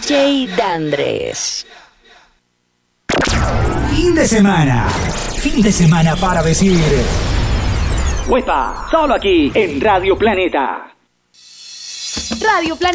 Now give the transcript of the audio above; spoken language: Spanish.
DJ Dandres. Fin de semana. Fin de semana para decir. ¡Huepa! Solo aquí en Radio Planeta. Radio Planeta.